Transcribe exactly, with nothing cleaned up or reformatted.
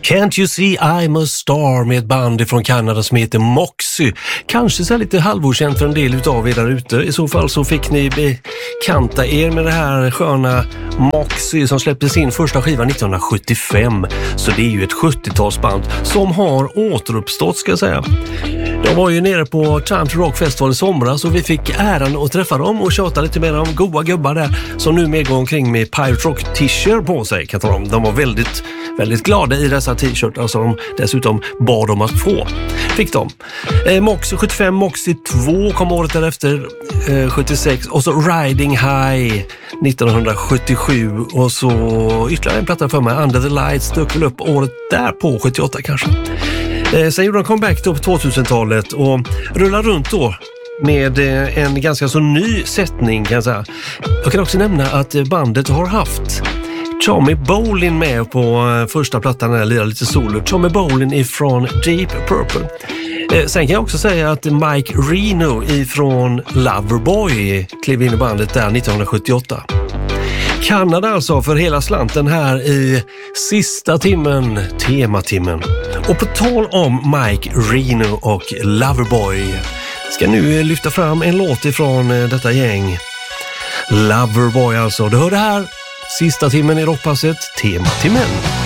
Can't you see I'm a star med ett band från Kanada som heter Moxie. Kanske så lite halvokänt för en del utav er där ute. I så fall så fick ni bekanta er med det här sköna Moxie som släppte sin första skiva nittonhundrasjuttiofem. Så det är ju ett sjuttiotalsband som har återuppstått, ska jag säga. De var ju nere på Time to Rock Festival i somras och vi fick äran att träffa dem och tjata lite med de goda gubbar där som nu med går omkring med Pirate Rock t-shirt på sig, kan jag tala om. De var väldigt, väldigt glada i dessa t-shirtar som de dessutom bad om att få. Fick de. Eh, Moxie sjuttiofem, Moxie två kom året därefter, eh, sjuttiosex, och så Riding High nittonhundrasjuttiosju och så ytterligare en platta för mig, Under the Lights, dök väl upp året där på sjuttioåtta kanske. Eh, sen gjorde de comeback då på tvåtusentalet och rullade runt då med eh, en ganska så ny sättning, kan jag säga. Jag kan också nämna att bandet har haft Tommy Bolin med på eh, första plattan när jag lirar lite solo. Tommy Bolin ifrån Deep Purple. Eh, sen kan jag också säga att Mike Reno ifrån Loverboy klev in i bandet där nittonhundrasjuttioåtta. Kanada alltså för hela slanten här i sista timmen, tematimmen. Och på tal om Mike Reno och Loverboy ska nu lyfta fram en låt ifrån detta gäng. Loverboy alltså. Du hör det här, sista timmen i rockpasset, tematimmen.